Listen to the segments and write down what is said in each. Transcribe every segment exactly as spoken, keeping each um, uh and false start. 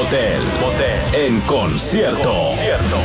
Motel. Motel. En concierto. concierto.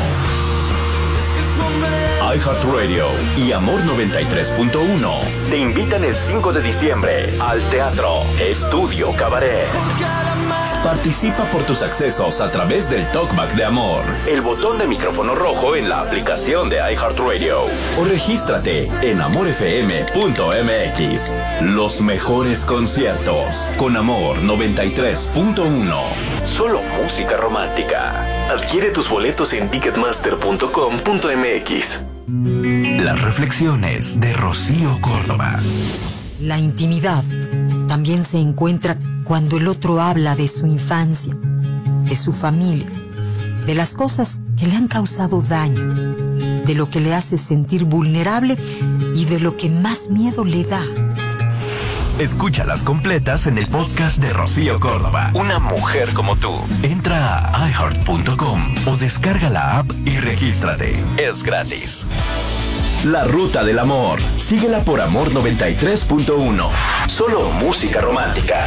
iHeartRadio y Amor noventa y tres punto uno te invitan el cinco de diciembre al Teatro Estudio Cabaret. Participa por tus accesos a través del Talkback de Amor, el botón de micrófono rojo en la aplicación de iHeartRadio, o regístrate en amor f m punto m x. Los mejores conciertos con Amor noventa y tres punto uno. Solo música romántica. Adquiere tus boletos en ticketmaster punto com punto m x. Las reflexiones de Rocío Córdoba. La intimidad también se encuentra cuando el otro habla de su infancia, de su familia, de las cosas que le han causado daño, de lo que le hace sentir vulnerable y de lo que más miedo le da. Escúchalas completas en el podcast de Rocío Córdoba. Una mujer como tú. Entra a i heart punto com o descarga la app y regístrate. Es gratis. La Ruta del Amor. Síguela por Amor noventa y tres punto uno. Solo música romántica.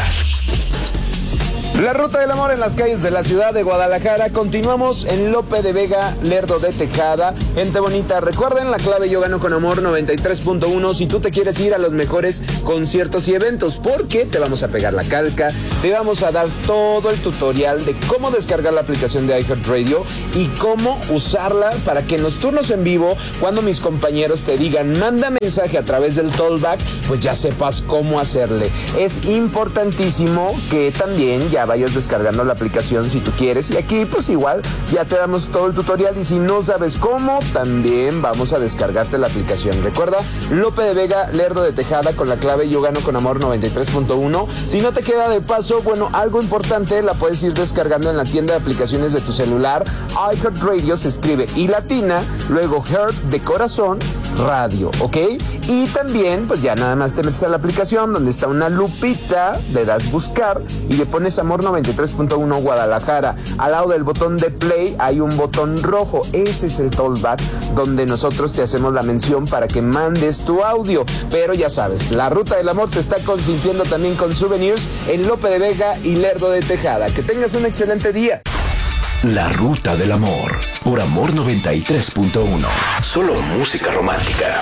La Ruta del Amor en las calles de la ciudad de Guadalajara. Continuamos en Lope de Vega, Lerdo de Tejada. Gente bonita, recuerden la clave Yo Gano con Amor noventa y tres punto uno si tú te quieres ir a los mejores conciertos y eventos, porque te vamos a pegar la calca, te vamos a dar todo el tutorial de cómo descargar la aplicación de iHeartRadio y cómo usarla para que en los turnos en vivo, cuando mis compañeros te digan manda mensaje a través del Talkback, pues ya sepas cómo hacerle. Es importantísimo que también ya vayas descargando la aplicación si tú quieres, y aquí pues igual ya te damos todo el tutorial, y si no sabes cómo, también vamos a descargarte la aplicación. Recuerda, Lope de Vega, Lerdo de Tejada, con la clave Yo Gano con Amor noventa y tres punto uno. Si no te queda de paso, bueno, algo importante, la puedes ir descargando en la tienda de aplicaciones de tu celular. iHeartRadio se escribe y latina, luego Heart de corazón, radio, ¿ok? Y también, pues ya nada más te metes a la aplicación donde está una lupita, le das buscar y le pones Amor noventa y tres punto uno Guadalajara. Al lado del botón de play hay un botón rojo. Ese es el Talkback, donde nosotros te hacemos la mención para que mandes tu audio. Pero ya sabes, la Ruta del Amor te está consintiendo también con souvenirs en Lope de Vega y Lerdo de Tejada. Que tengas un excelente día. La Ruta del Amor por Amor noventa y tres punto uno. Solo música romántica.